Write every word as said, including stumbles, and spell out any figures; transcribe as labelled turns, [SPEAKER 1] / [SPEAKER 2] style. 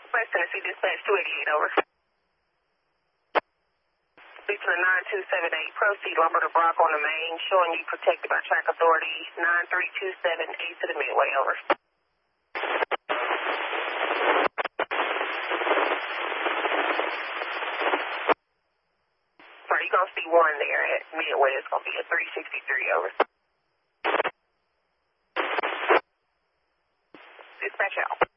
[SPEAKER 1] West Tennessee Dispatch two eighty-eight, over. Speak to the nine two seven eight, proceed lumber to Brock on the main, showing you protected by track authority nine three two seven eight to the Midway, over. Sorry, you're going to see one there at Midway. It's going to be a three sixty-three, over. Dispatch out.